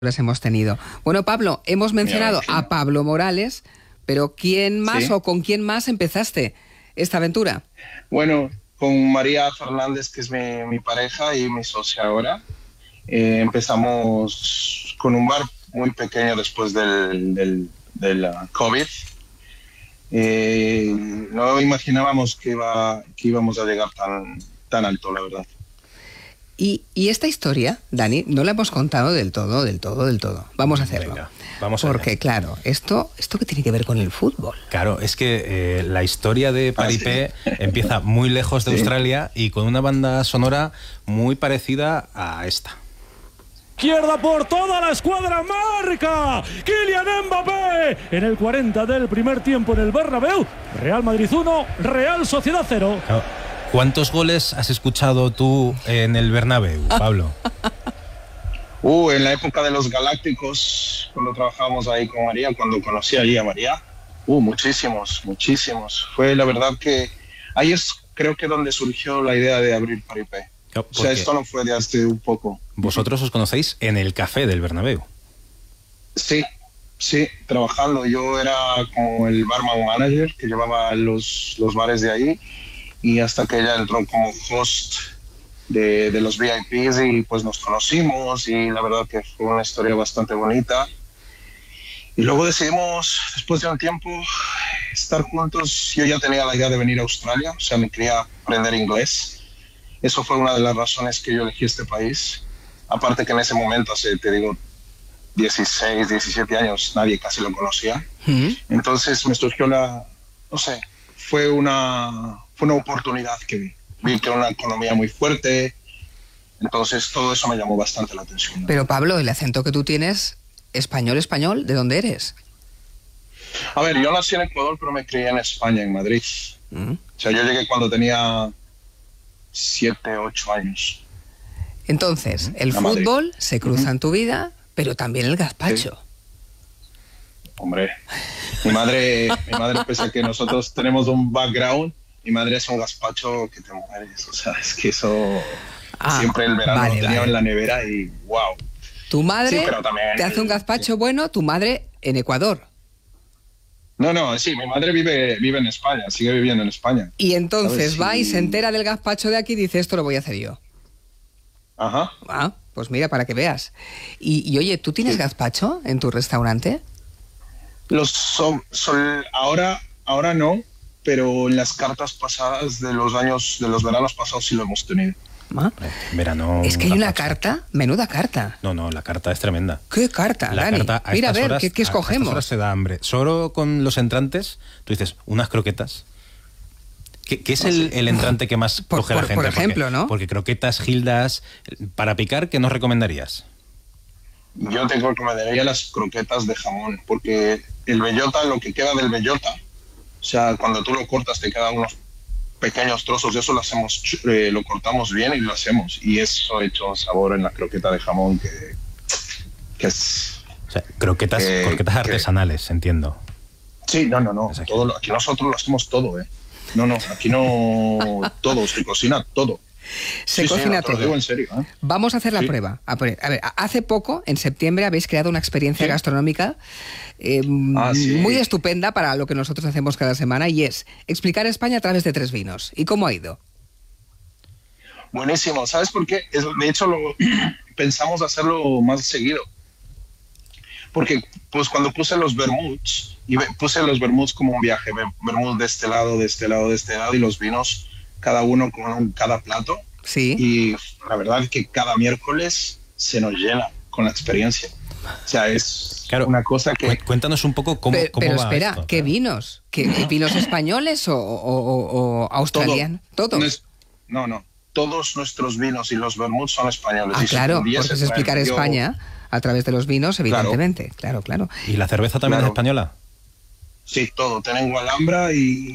hemos tenido. Bueno, Pablo, hemos mencionado a Pablo Morales, pero ¿quién más o con quién más empezaste esta aventura? Bueno, con María Fernández, que es mi pareja y mi socia ahora. Empezamos con un bar muy pequeño después del COVID. No imaginábamos que íbamos a llegar tan alto, la verdad. Y esta historia, Dani, no la hemos contado del todo. Vamos a hacerlo. Venga, vamos allá. Porque, claro, ¿esto qué tiene que ver con el fútbol? Claro, es que la historia de Paripé empieza muy lejos de Australia y con una banda sonora muy parecida a esta. Izquierda por toda la escuadra, marca Kylian Mbappé en el 40 del primer tiempo en el Bernabéu. Real Madrid 1, Real Sociedad 0. ¿Cuántos goles has escuchado tú en el Bernabéu, Pablo? En la época de los Galácticos, cuando trabajábamos ahí con María, cuando conocí allí a María, muchísimos. Fue la verdad que ahí es, creo que donde surgió la idea de abrir Paripé. O sea, esto no fue de hace un poco. Vosotros os conocéis en el café del Bernabéu. Sí, trabajando. Yo era como el barman manager que llevaba los bares de ahí, y hasta que ella entró como host de los VIPs y pues nos conocimos, y la verdad que fue una historia bastante bonita. Y luego decidimos, después de un tiempo, estar juntos. Yo ya tenía la idea de venir a Australia, o sea, me quería aprender inglés. Eso fue una de las razones que yo elegí este país. Aparte que en ese momento, hace, te digo, 16, 17 años, nadie casi lo conocía. Entonces me surgió fue una oportunidad que vi que era una economía muy fuerte. Entonces todo eso me llamó bastante la atención. Pero Pablo, el acento que tú tienes, español, ¿de dónde eres? A ver, yo nací en Ecuador, pero me crié en España, en Madrid. O sea, yo llegué cuando tenía 7, 8 años. Entonces, el fútbol se cruza en tu vida, pero también el gazpacho. Sí. Hombre, mi madre, pese a que nosotros tenemos un background, mi madre es un gazpacho que te mueres. O sea, es que eso siempre el verano lo tenía en la nevera y wow. Tu madre te hace un gazpacho bueno, tu madre en Ecuador. No, sí, mi madre vive en España, sigue viviendo en España. Y entonces va y se entera del gazpacho de aquí y dice, esto lo voy a hacer yo. Ajá. Pues mira, para que veas. Y oye, ¿tú tienes gazpacho en tu restaurante? Ahora no, pero en las cartas pasadas de los veranos pasados sí lo hemos tenido. Verano. Es que hay una carta, menuda carta. No, la carta es tremenda. ¿Qué carta, Dani? Mira, a ver, ¿qué escogemos? A estas horas se da hambre. Solo con los entrantes, tú dices, unas croquetas. ¿Qué es el entrante que más coge la gente? Por ejemplo, ¿no? Porque croquetas, gildas, para picar, ¿qué nos recomendarías? Yo te recomendaría las croquetas de jamón, porque el bellota, lo que queda del bellota, o sea, cuando tú lo cortas te quedan unos pequeños trozos, eso lo cortamos bien y lo hacemos, y eso ha hecho un sabor en la croqueta de jamón que es... O sea, croquetas artesanales, entiendo. Sí, no. Aquí nosotros lo hacemos todo, No, aquí no todo, se cocina todo. Se cocina todo. Te lo digo en serio, Vamos a hacer la prueba. A ver, hace poco, en septiembre, habéis creado una experiencia gastronómica muy estupenda para lo que nosotros hacemos cada semana, y es explicar España a través de 3 vinos. ¿Y cómo ha ido? Buenísimo. ¿Sabes por qué? De hecho, pensamos hacerlo más seguido. Porque pues cuando puse los vermuts, como un viaje, vermut de este lado, y los vinos, cada uno con cada plato. Sí. Y la verdad es que cada miércoles se nos llena con la experiencia. O sea, es una cosa que... Cuéntanos un poco cómo pero va espera, esto. ¿qué vinos? ¿Vinos españoles o australianos? ¿Todos? No. Todos nuestros vinos y los vermuts son españoles. Claro, porque es explicar España a través de los vinos, evidentemente. Claro. ¿Y la cerveza también es española? Sí, todo. Tengo Alhambra y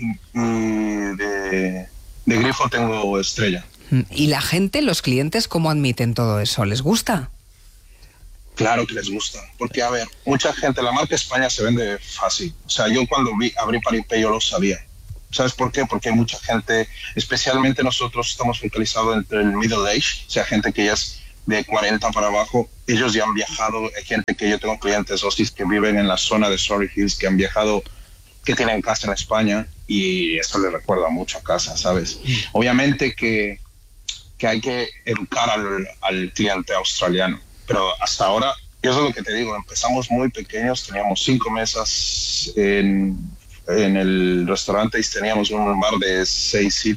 de grifo tengo Estrella. ¿Y la gente, los clientes, cómo admiten todo eso? ¿Les gusta? Claro que les gusta, porque a ver, mucha gente, la marca España se vende fácil. O sea, yo cuando abrí Paripé yo lo sabía. ¿Sabes por qué? Porque hay mucha gente, especialmente nosotros estamos focalizados entre el middle age, o sea, gente que ya es de 40 para abajo, ellos ya han viajado. Hay gente que yo tengo clientes OSIS que viven en la zona de Surrey Hills, que han viajado, que tienen casa en España, y eso les recuerda mucho a casa, ¿sabes? Obviamente que hay que educar al cliente australiano, pero hasta ahora, eso es lo que te digo, empezamos muy pequeños, teníamos 5 mesas en el restaurante y teníamos un bar de 6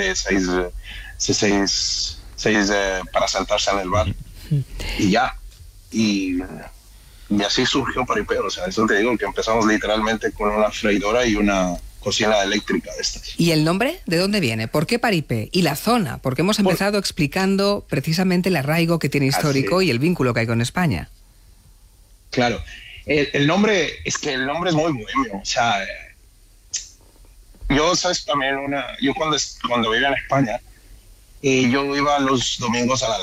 para sentarse en el bar, y ya, y así surgió Paripé. O sea, eso te digo, que empezamos literalmente con una freidora y una cocina eléctrica de estas. ¿Y el nombre de dónde viene? ¿Por qué Paripé? Y la zona, porque hemos empezado explicando precisamente el arraigo que tiene histórico y el vínculo que hay con España. Claro, el nombre es muy bohemio. O sea, yo, sabes, también yo cuando vivía en España, yo iba los domingos a la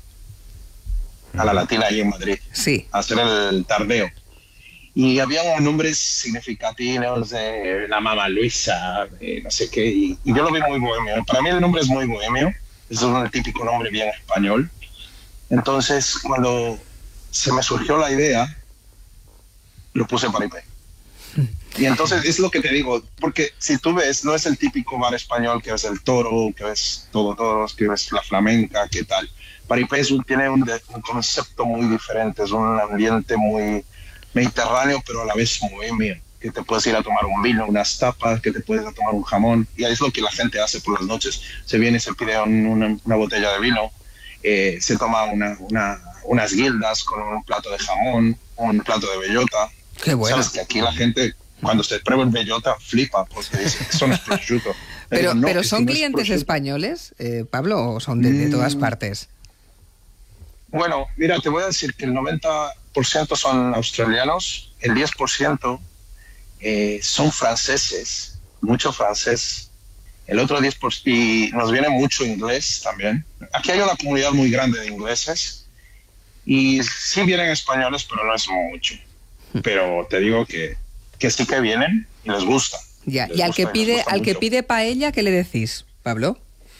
Latina ahí en Madrid, sí, a hacer el tardeo. Y había nombres significativos de la Mamá Luisa, no sé qué, y yo lo vi muy bohemio. Para mí el nombre es muy bohemio, es un típico nombre bien español. Entonces, cuando se me surgió la idea, lo puse Paripé. Y entonces es lo que te digo, porque si tú ves, no es el típico bar español que ves el Toro, que ves todos, que ves la flamenca, ¿qué tal? Paripé tiene un concepto muy diferente, es un ambiente muy mediterráneo, pero a la vez bohemio, que te puedes ir a tomar un vino, unas tapas, que te puedes ir a tomar un jamón, y es lo que la gente hace por las noches. Se viene y se pide una botella de vino, se toma unas guildas con un plato de jamón, un plato de bellota. Qué bueno. Sabes que aquí la gente, cuando se prueba el bellota, flipa, porque dice, eso no es prosciutto. Pero ¿son clientes españoles, Pablo, o son de todas partes? Bueno, mira, te voy a decir que el 90% son australianos, el 10% son franceses, mucho francés, el otro 10%, y nos viene mucho inglés también. Aquí hay una comunidad muy grande de ingleses, y sí vienen españoles, pero no es mucho. Pero te digo que sí que vienen y les gusta. Ya. Y al que pide paella, ¿qué le decís, Pablo?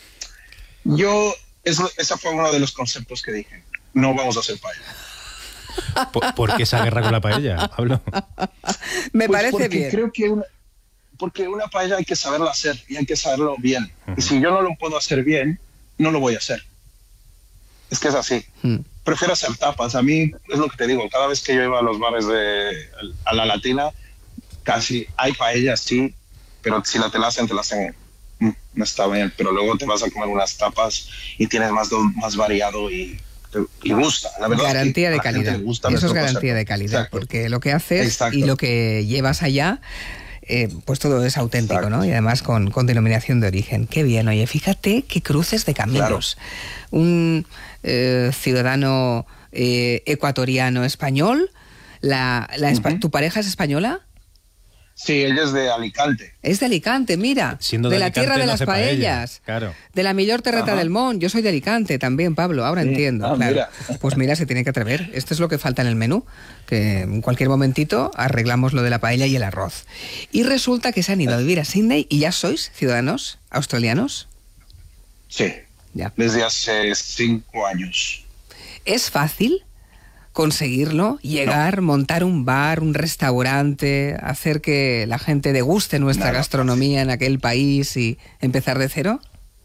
Ese fue uno de los conceptos que dije. No vamos a hacer paella. ¿Por qué esa guerra con la paella, Pablo? Me parece bien. Creo que porque una paella hay que saberla hacer y hay que saberlo bien. Y si yo no lo puedo hacer bien, no lo voy a hacer. Es que es así. Prefiero hacer tapas. A mí es lo que te digo. Cada vez que yo iba a los bares a la Latina, casi hay paellas, sí, pero si te la hacen, no está bien. Pero luego te vas a comer unas tapas y tienes más variado y gusta. La verdad, garantía de calidad. Eso es garantía de calidad. Exacto. Porque lo que haces y lo que llevas allá, pues todo es auténtico. Exacto. ¿No? Y además con denominación de origen. Qué bien. Oye, fíjate qué cruces de caminos. Claro. Un ciudadano ecuatoriano español. ¿Tu pareja es española? Sí, ella es de Alicante. Es de Alicante, mira. Siendo de de la Alicante, tierra de no las paellas. Claro. De la millor terreta del Mont. Yo soy de Alicante también, Pablo. Ahora entiendo. Claro. Mira. Pues mira, se tiene que atrever. Esto es lo que falta en el menú. Que en cualquier momentito arreglamos lo de la paella y el arroz. Y resulta que se han ido a vivir a Sydney y ya sois ciudadanos australianos. Sí. Ya. Desde hace 5 años. ¿Es fácil conseguirlo? Llegar, montar un bar, un restaurante, hacer que la gente deguste nuestra gastronomía en aquel país y empezar de cero?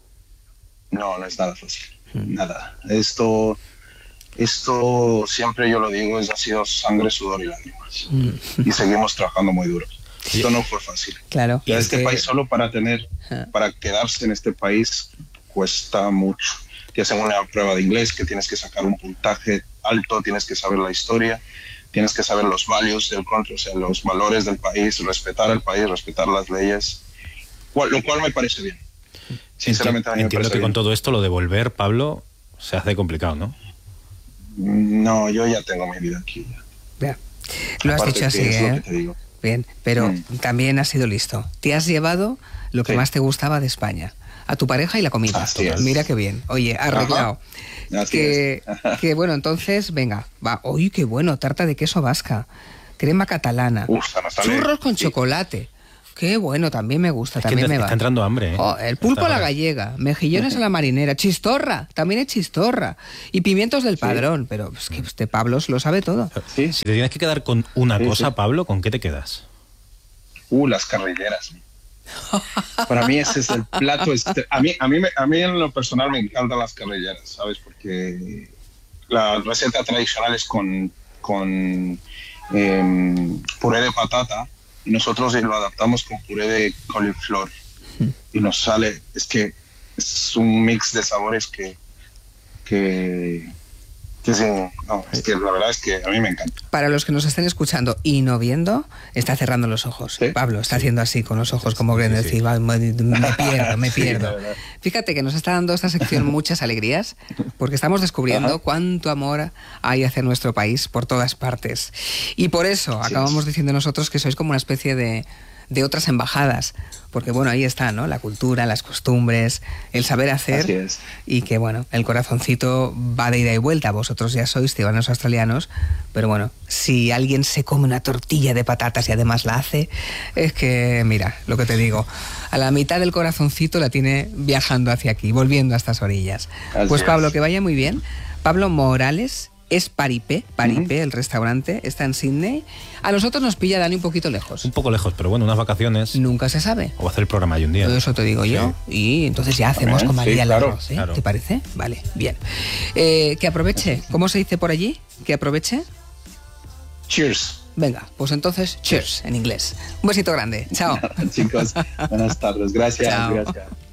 No es nada fácil. Nada. Esto siempre yo lo digo, ha sido sangre, sudor y lágrimas. Y seguimos trabajando muy duro. Esto no fue fácil. Claro. Y país, solo para quedarse en este país, cuesta mucho. Te hacen una prueba de inglés que tienes que sacar un puntaje alto, tienes que saber la historia, tienes que saber los values del country, o sea, los valores del país, respetar al país, respetar las leyes, lo cual me parece bien. Sinceramente, entiendo que con todo esto lo de volver, Pablo, se hace complicado, ¿no? No, yo ya tengo mi vida aquí. Ya. Lo has dicho así, es lo que te digo. Bien, pero también has sido listo. Te has llevado lo que más te gustaba de España. A tu pareja y la comida. Mira qué bien. Oye, arreglado. Que bueno, entonces, venga, va. Uy, qué bueno, tarta de queso vasca, crema catalana, churros con chocolate. Qué bueno, también me gusta, también me va. Está entrando hambre, ¿eh? Oh, el pulpo a la gallega, mejillones a la marinera, chistorra, también es chistorra. Y pimientos del Padrón, pero es que este Pablo lo sabe todo. Sí. Si te tienes que quedar con una cosa, Pablo, ¿con qué te quedas? Las carrilleras. Para mí ese es el plato. A mí en lo personal me encantan las carrilleras, ¿sabes? Porque la receta tradicional es con puré de patata y nosotros lo adaptamos con puré de coliflor y nos sale, es que es un mix de sabores que sí, no, es que la verdad es que a mí me encanta. Para los que nos estén escuchando y no viendo, está cerrando los ojos. ¿Sí? Pablo está haciendo así con los ojos, como que decir, me pierdo. Fíjate que nos está dando esta sección muchas alegrías, porque estamos descubriendo cuánto amor hay hacia nuestro país por todas partes. Y por eso acabamos diciendo nosotros que sois como una especie de otras embajadas, porque bueno, ahí está, ¿no? La cultura, las costumbres, el saber hacer, y que bueno, el corazoncito va de ida y vuelta. Vosotros ya sois ciudadanos australianos, pero bueno, si alguien se come una tortilla de patatas y además la hace, es que, mira, lo que te digo, a la mitad del corazoncito la tiene viajando hacia aquí, volviendo a estas orillas. Pues Pablo, que vaya muy bien. Pablo Morales es Paripé, el restaurante, está en Sydney. A nosotros nos pilla, Dani, un poquito lejos. Un poco lejos, pero bueno, unas vacaciones. Nunca se sabe. O hacer el programa ahí un día. Eso te digo yo. Y entonces ya hacemos con María el arroz, ¿eh? Claro. ¿Te parece? Vale, bien. Que aproveche. ¿Cómo se dice por allí? Que aproveche. Cheers. Venga, pues entonces, cheers en inglés. Un besito grande. Chao. Chicos, buenas tardes. Gracias. Chao. Gracias.